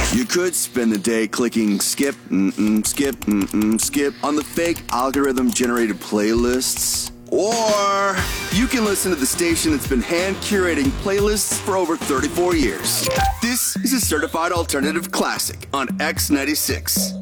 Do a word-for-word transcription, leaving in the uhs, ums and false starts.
You could spend the day clicking skip, mm-mm, skip, mm-mm, skip on the fake algorithm-generated playlists. Or you can listen to the station that's been hand-curating playlists for over thirty-four years. This is a certified alternative classic on X ninety-six.